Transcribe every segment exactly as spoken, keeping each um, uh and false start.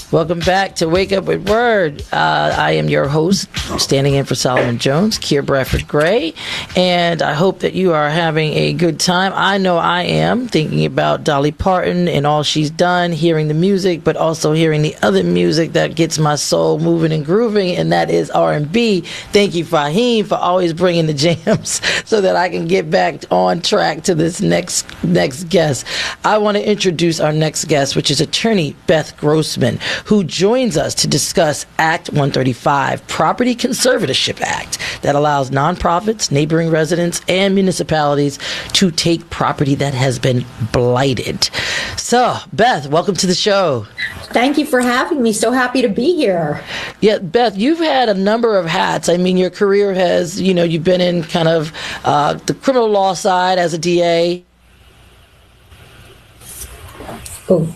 Welcome back to Wake Up with Word. Uh, I am your host, standing in for Solomon Jones, Keir Bradford Gray, and I hope that you are having a good time. I know I am, thinking about Dolly Parton and all she's done, hearing the music, but also hearing the other music that gets my soul moving and grooving, and that is R and B. Thank you, Fahim, for always bringing the jams so that I can get back on track to this next next guest. I want to introduce our next guest, which is attorney Beth Grossman, who joins us to discuss Act one thirty-five, Property Conservatorship Act, that allows nonprofits, neighboring residents, and municipalities to take property that has been blighted. So, Beth, welcome to the show. Thank you for having me. So happy to be here. Yeah, Beth, you've had a number of hats. I mean, your career has, you know, you've been in kind of uh, the criminal law side as a D A. Oh.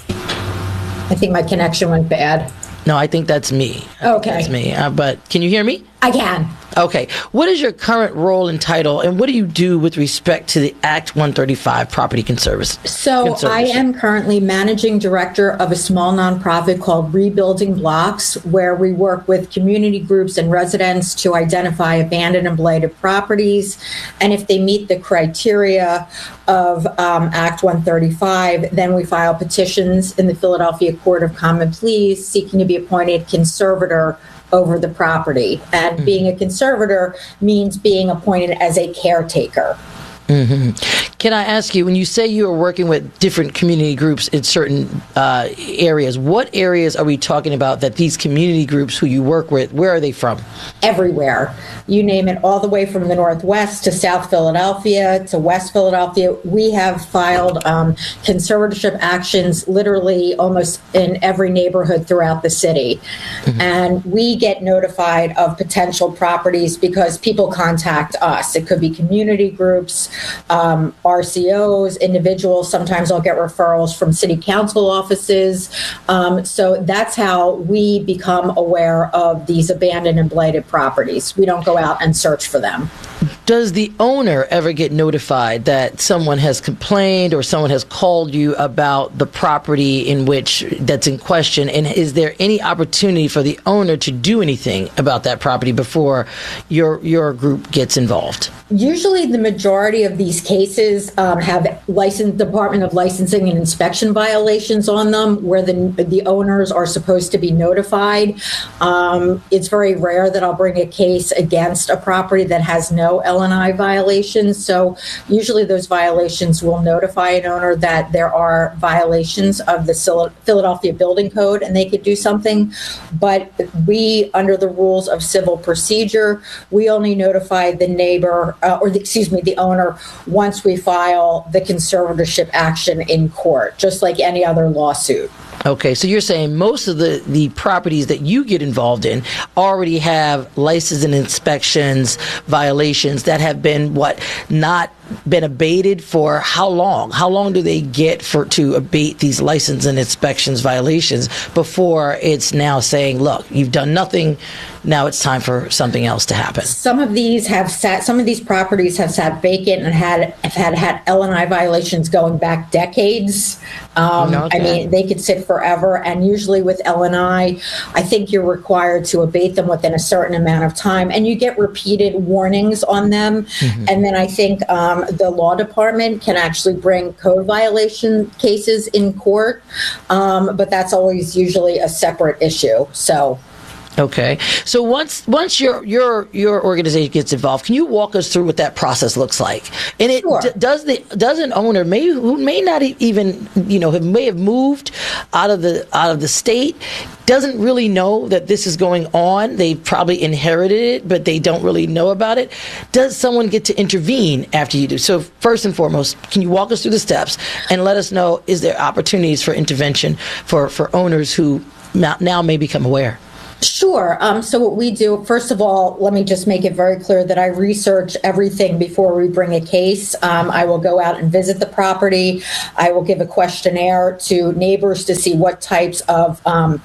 I think my connection went bad. No, I think that's me. I okay. That's me. Uh, but can you hear me? I can. Okay. What is your current role and title, and what do you do with respect to the Act one thirty-five Property Conservatorship? So I am currently managing director of a small nonprofit called Rebuilding Blocks, where we work with community groups and residents to identify abandoned and blighted properties. And if they meet the criteria of um, Act one thirty-five, then we file petitions in the Philadelphia Court of Common Pleas seeking to be appointed conservator over the property. And mm-hmm. being a conservator means being appointed as a caretaker. Mm-hmm. Can I ask you, when you say you are working with different community groups in certain uh, areas, what areas are we talking about that these community groups who you work with, where are they from? Everywhere. You name it, all the way from the Northwest to South Philadelphia to West Philadelphia. We have filed um, conservatorship actions literally almost in every neighborhood throughout the city. Mm-hmm. And we get notified of potential properties because people contact us. It could be community groups, um, R C Os, individuals. Sometimes I'll get referrals from city council offices. Um, so that's how we become aware of these abandoned and blighted properties. We don't go out and search for them. Does the owner ever get notified that someone has complained or someone has called you about the property in which that's in question? And is there any opportunity for the owner to do anything about that property before your your group gets involved? Usually the majority of these cases um, have license Department of Licensing and Inspection violations on them where the the owners are supposed to be notified. Um, it's very rare that I'll bring a case against a property that has no L and I violations. So usually those violations will notify an owner that there are violations of the Philadelphia Building Code and they could do something. But we, under the rules of civil procedure, we only notify the neighbor Uh, or the, excuse me, the owner once we file the conservatorship action in court, just like any other lawsuit. Okay, so you're saying most of the, the properties that you get involved in already have license and inspections violations that have been, what, not been abated for how long? How long do they get for to abate these license and inspections violations before it's now saying, look, you've done nothing, now it's time for something else to happen? Some of these have sat, some of these properties have sat vacant and had have had, had L and I violations going back decades. Um, okay. I mean, they could sit forever, and usually with L and I, I think you're required to abate them within a certain amount of time, and you get repeated warnings on them. Mm-hmm. And then I think um, the law department can actually bring code violation cases in court, um, but that's always usually a separate issue. So. Okay. So once once your your your organization gets involved, can you walk us through what that process looks like? And it sure. d- does the does an owner may who may not even you know have, may have moved out of the out of the state, doesn't really know that this is going on. They probably inherited it, but they don't really know about it. Does someone get to intervene after you do? So first and foremost, can you walk us through the steps and let us know, is there opportunities for intervention for, for owners who now may become aware? Sure. Um, so what we do, first of all, let me just make it very clear that I research everything before we bring a case. Um, I will go out and visit the property. I will give a questionnaire to neighbors to see what types of um,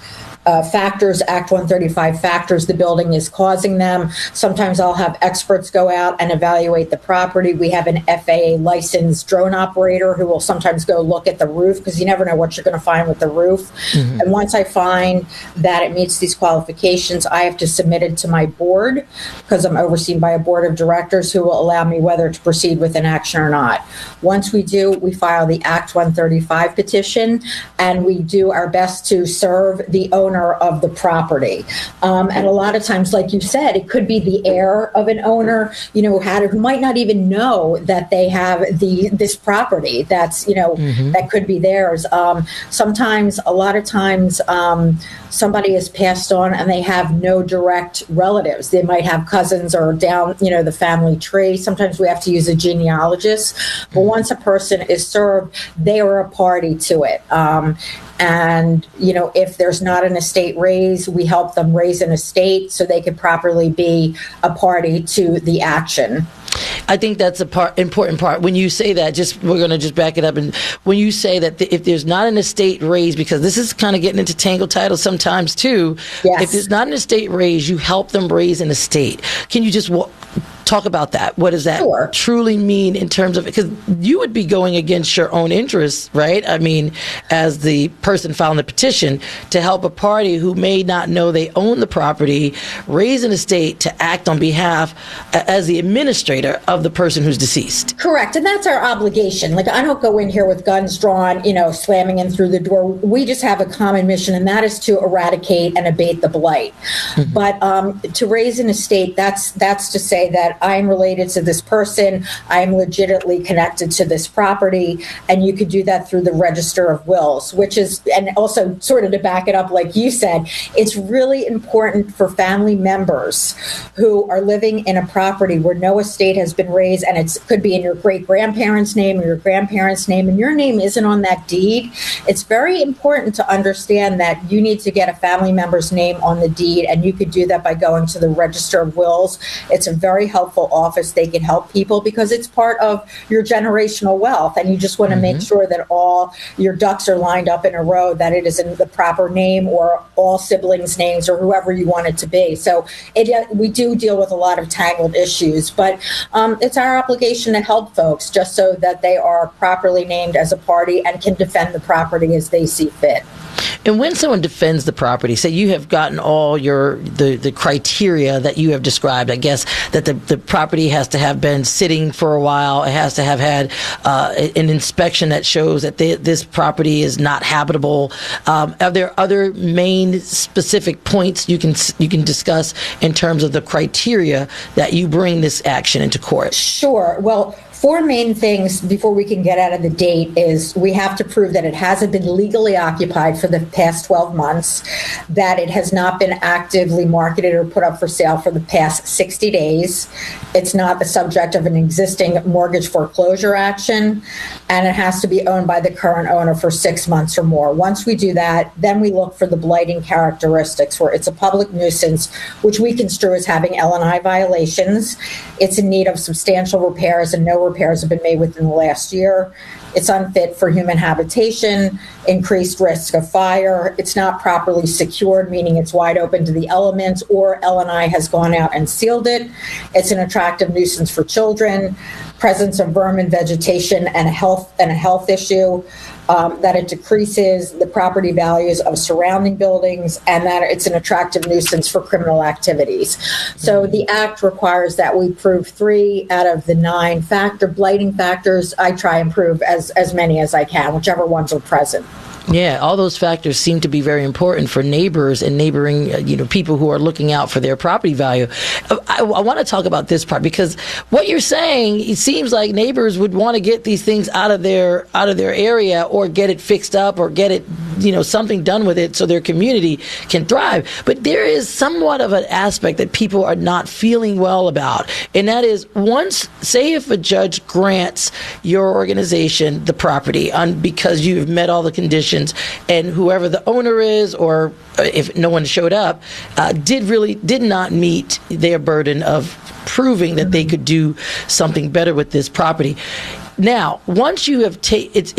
uh, factors, Act one thirty-five factors the building is causing them. Sometimes I'll have experts go out and evaluate the property. We have an F A A licensed drone operator who will sometimes go look at the roof, because you never know what you're going to find with the roof. Mm-hmm. And once I find that it meets these qualifications, I have to submit it to my board, because I'm overseen by a board of directors who will allow me whether to proceed with an action or not. Once we do, we file the Act one thirty-five petition, and we do our best to serve the owner of the property. Um, and a lot of times, like you said, it could be the heir of an owner, you know, had, who might not even know that they have the this property that's, you know, mm-hmm. that could be theirs. Um, sometimes, a lot of times, um, somebody has passed on and they have no direct relatives. They might have cousins or down, you know, the family tree. Sometimes we have to use a genealogist. But once a person is served, they are a party to it. Um, and, you know, if there's not an estate raised, we help them raise an estate so they could properly be a party to the action. I think that's a part, important part. When you say that, just we're going to just back it up. And when you say that the, if there's not an estate raised, because this is kind of getting into tangled titles sometimes too. Yes. If there's not an estate raised, you help them raise an estate. Can you just walk, talk about that? What does that sure. truly mean in terms of, because you would be going against your own interests, right? I mean, as the person filing the petition, to help a party who may not know they own the property raise an estate to act on behalf as the administrator of the person who's deceased. Correct. And that's our obligation. Like, I don't go in here with guns drawn, you know, slamming in through the door. We just have a common mission, and that is to eradicate and abate the blight. Mm-hmm. But um, to raise an estate, that's that's to say that I'm related to this person, I'm legitimately connected to this property, and you could do that through the Register of Wills, which is, and also sort of to back it up, like you said, it's really important for family members who are living in a property where no estate has been raised, and it could be in your great-grandparents' name or your grandparents' name, and your name isn't on that deed. It's very important to understand that you need to get a family member's name on the deed, and you could do that by going to the Register of Wills. It's a very helpful office. They can help people because it's part of your generational wealth, and you just want to mm-hmm. make sure that all your ducks are lined up in a row, that it is in the proper name or all siblings' names or whoever you want it to be. So it, we do deal with a lot of tangled issues, but um, it's our obligation to help folks just so that they are properly named as a party and can defend the property as they see fit. And when someone defends the property, say you have gotten all your the, the criteria that you have described, I guess that the, the property has to have been sitting for a while, it has to have had uh, an inspection that shows that they, this property is not habitable. Um, are there other main specific points you can you can discuss in terms of the criteria that you bring this action into court? Sure. Well, four main things before we can get out of the date is we have to prove that it hasn't been legally occupied for the past twelve months, that it has not been actively marketed or put up for sale for the past sixty days, it's not the subject of an existing mortgage foreclosure action, and it has to be owned by the current owner for six months or more. Once we do that, then we look for the blighting characteristics, where it's a public nuisance, which we construe as having L and I violations. It's in need of substantial repairs, and no repairs have been made within the last year. It's unfit for human habitation, increased risk of fire. It's not properly secured, meaning it's wide open to the elements, or L and I has gone out and sealed it. It's an attractive nuisance for children, presence of vermin, vegetation, and a health and a health issue. Um, that it decreases the property values of surrounding buildings, and that it's an attractive nuisance for criminal activities. So the Act requires that we prove three out of the nine factor blighting factors. I try and prove as, as many as I can, whichever ones are present. Yeah, all those factors seem to be very important for neighbors and neighboring, uh, you know, people who are looking out for their property value. I, I want to talk about this part, because what you're saying, it seems like neighbors would want to get these things out of their out of their area, or get it fixed up, or get it, you know, something done with it so their community can thrive. But there is somewhat of an aspect that people are not feeling well about, and that is, once, say, if a judge grants your organization the property on because you've met all the conditions, and whoever the owner is, or if no one showed up, uh, did really did not meet their burden of proving that they could do something better with this property. Now, once you have taken, it's it's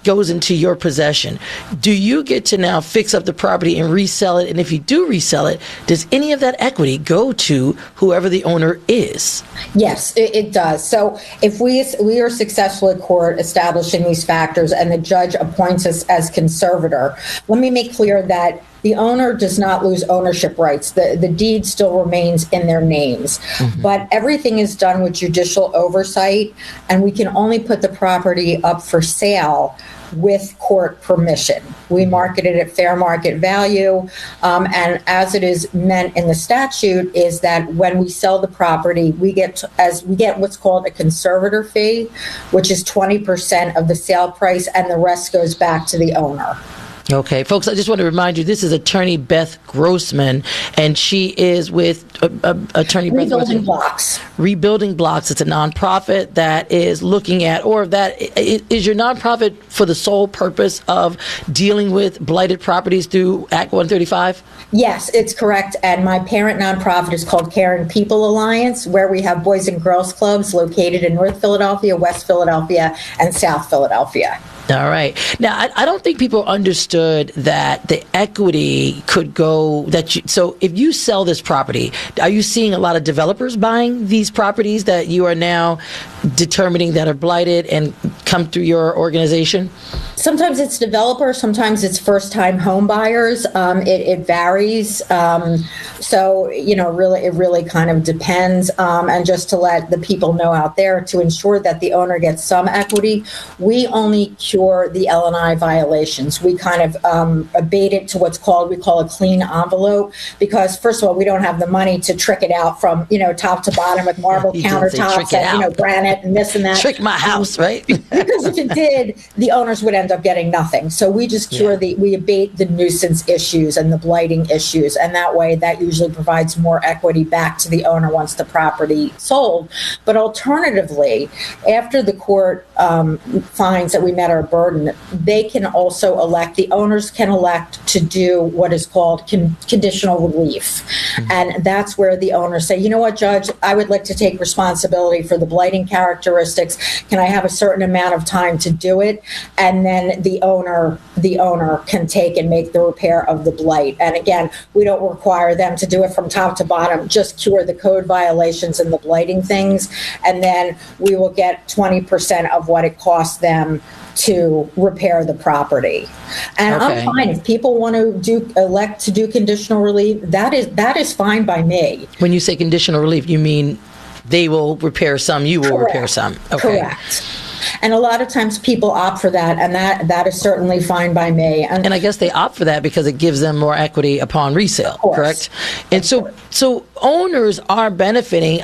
goes into your possession, do you get to now fix up the property and resell it? And if you do resell it, does any of that equity go to whoever the owner is? Yes, it, it does. So if we we are successful at court establishing these factors and the judge appoints us as conservator, let me make clear that the owner does not lose ownership rights. The, the deed still remains in their names. Mm-hmm. But everything is done with judicial oversight, and we can only put the property up for sale with court permission. We market it at fair market value, um, and as it is meant in the statute, is that when we sell the property, we get to, as we get what's called a conservator fee, which is twenty percent of the sale price, and the rest goes back to the owner. Okay, folks, I just want to remind you, this is attorney Beth Grossman, and she is with uh, uh, attorney Beth Rebuilding Blocks. Rebuilding Blocks. It's a nonprofit that is looking at, or that is your nonprofit for the sole purpose of dealing with blighted properties through Act one thirty-five? Yes, it's correct. And my parent nonprofit is called Caring People Alliance, where we have Boys and Girls Clubs located in North Philadelphia, West Philadelphia, and South Philadelphia. All right. Now, I, I don't think people understood that the equity could go that you, so if you sell this property, are you seeing a lot of developers buying these properties that you are now determining that are blighted and come through your organization? Sometimes it's developers, sometimes it's first-time home buyers. Um, it, it varies. Um, so, you know, really, it really kind of depends. Um, and just to let the people know out there, to ensure that the owner gets some equity, we only cure the L and I violations. We kind of um, abate it to what's called, we call a clean envelope, because first of all, we don't have the money to trick it out from, you know, top to bottom with marble countertops and, you know, granite and this and that. Trick my house, right? Because if it did, the owners would end up getting nothing. So we just cure yeah. the, we abate the nuisance issues and the blighting issues. And that way, that usually provides more equity back to the owner once the property sold. But alternatively, after the court um, finds that we met our burden, they can also elect, the owners can elect to do what is called con- conditional relief. Mm-hmm. And that's where the owners say, you know what, Judge, I would like to take responsibility for the blighting characteristics. Can I have a certain amount of time to do it? And then the owner, the owner can take and make the repair of the blight. And again, we don't require them to do it from top to bottom, just cure the code violations and the blighting things. And then we will get twenty percent of what it costs them to repair the property. And okay. I'm fine if people want to do elect to do conditional relief. That is that is fine by me. When you say conditional relief, you mean they will repair some, you will Correct. repair some. Okay. Correct. And a lot of times people opt for that, and that, that is certainly fine by me. And, and I guess they opt for that because it gives them more equity upon resale, correct? And so so owners are benefiting.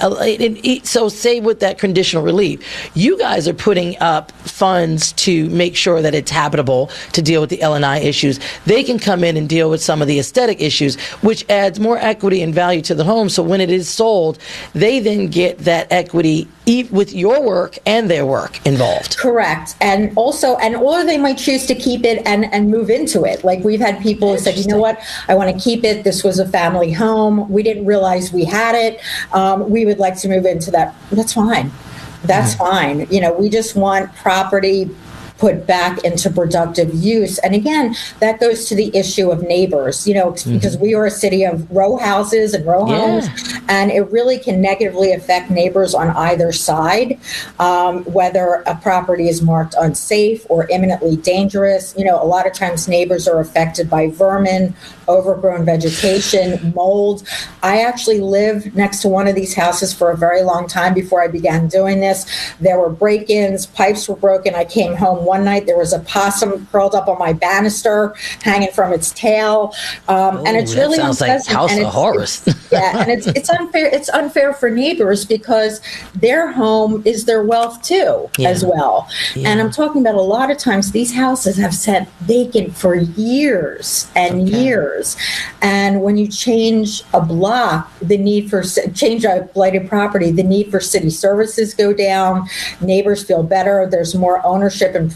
So say with that conditional relief, you guys are putting up funds to make sure that it's habitable to deal with the L and I issues. They can come in and deal with some of the aesthetic issues, which adds more equity and value to the home. So when it is sold, they then get that equity with your work and their work involved. Correct. And also, and or they might choose to keep it and, and move into it. Like we've had people who said, you know what, I want to keep it. This was a family home. We didn't realize we had it. Um, we would like to move into that. That's fine. That's mm-hmm. fine. You know, we just want property put back into productive use. And again, that goes to the issue of neighbors, you know, mm-hmm. because we are a city of row houses and row yeah. homes, and it really can negatively affect neighbors on either side, um, whether a property is marked unsafe or imminently dangerous. You know, a lot of times neighbors are affected by vermin, overgrown vegetation, mold. I actually lived next to one of these houses for a very long time before I began doing this. There were break-ins, pipes were broken. I came home one night, there was a possum curled up on my banister, hanging from its tail. Um, oh, and it's really sounds like House of Horrors. Yeah, and it's it's unfair. It's unfair for neighbors because their home is their wealth too, yeah. as well. Yeah. And I'm talking about a lot of times these houses have sat vacant for years and okay. years. And when you change a block, the need for change a blighted property, the need for city services go down. Neighbors feel better. There's more ownership and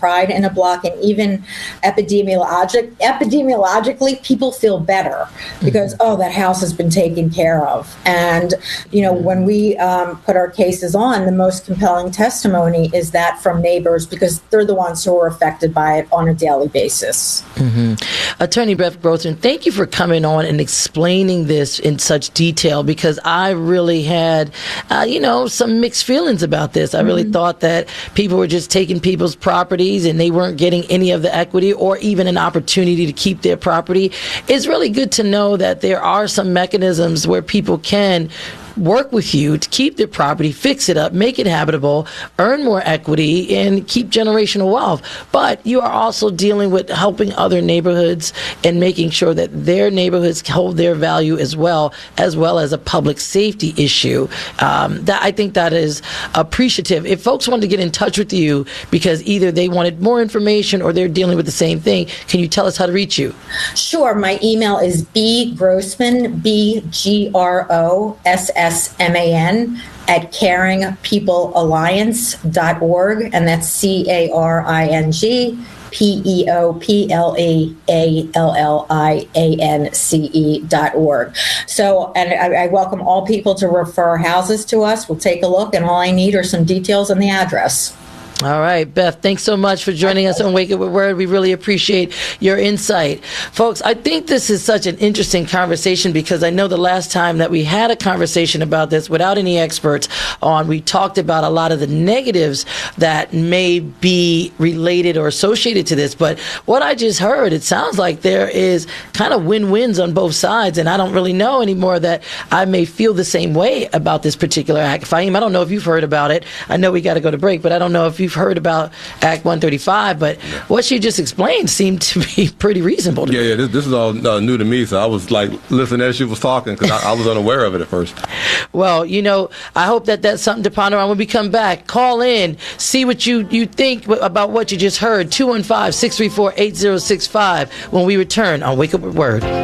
pride in a block, and even epidemiologic, epidemiologically, people feel better because, mm-hmm. oh, that house has been taken care of. And, you know, when we um, put our cases on, the most compelling testimony is that from neighbors, because they're the ones who are affected by it on a daily basis. Mm-hmm. Attorney Beth Grossman, thank you for coming on and explaining this in such detail, because I really had, uh, you know, some mixed feelings about this. I really mm-hmm. thought that people were just taking people's properties and they weren't getting any of the equity or even an opportunity to keep their property. It's really good to know that there are some mechanisms where people can work with you to keep their property, fix it up, make it habitable, earn more equity, and keep generational wealth. But you are also dealing with helping other neighborhoods and making sure that their neighborhoods hold their value as well, as well as a public safety issue. Um, that I think that is appreciative. If folks want to get in touch with you because either they wanted more information or they're dealing with the same thing, can you tell us how to reach you? Sure. My email is b grossman, B G R O S S S M A N at caring people alliance dot org, and that's C A R I N G P E O P L E A L L I A N C E dot org. So, and I, I welcome all people to refer houses to us. We'll take a look, and all I need are some details and the address. All right, Beth, thanks so much for joining us on Wake Up with Word. We really appreciate your insight. Folks, I think this is such an interesting conversation because I know the last time that we had a conversation about this without any experts on, we talked about a lot of the negatives that may be related or associated to this. But what I just heard, it sounds like there is kind of win-wins on both sides, and I don't really know anymore that I may feel the same way about this particular act. Fahim, I don't know if you've heard about it. I know we got to go to break, but I don't know if you You've heard about Act one thirty-five, but yeah. what she just explained seemed to be pretty reasonable to yeah, me. Yeah, this, this is all uh, new to me, so I was like listening as she was talking because I, I was unaware of it at first. Well, you know, I hope that that's something to ponder on when we come back. Call in, see what you, you think about what you just heard. two one five, six three four, eight zero six five when we return on Wake Up with Word. You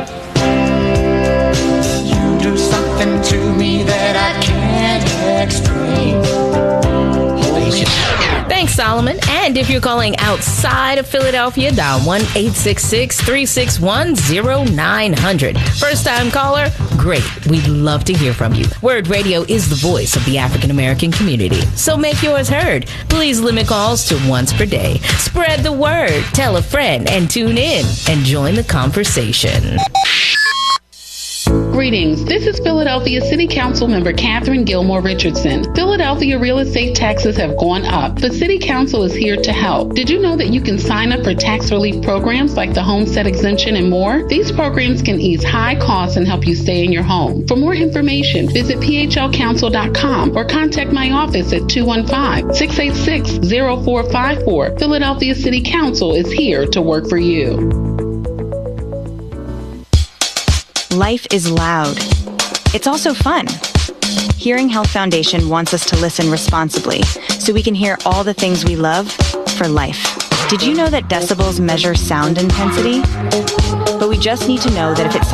do something to me that I can't explain. Thanks, Solomon. And if you're calling outside of Philadelphia, dial one eight six six, three six one, zero nine zero zero. First time caller? Great. We'd love to hear from you. Word Radio is the voice of the African American community. So make yours heard. Please limit calls to once per day. Spread the word. Tell a friend and tune in and join the conversation. Greetings. This is Philadelphia City Council member Catherine Gilmore Richardson. Philadelphia real estate taxes have gone up, but City Council is here to help. Did you know that you can sign up for tax relief programs like the homestead exemption and more? These programs can ease high costs and help you stay in your home. For more information, visit P H L council dot com or contact my office at two one five, six eight six, zero four five four. Philadelphia City Council is here to work for you. Life is loud. It's also fun. Hearing Health Foundation wants us to listen responsibly so we can hear all the things we love for life. Did you know that decibels measure sound intensity? But we just need to know that if it sounds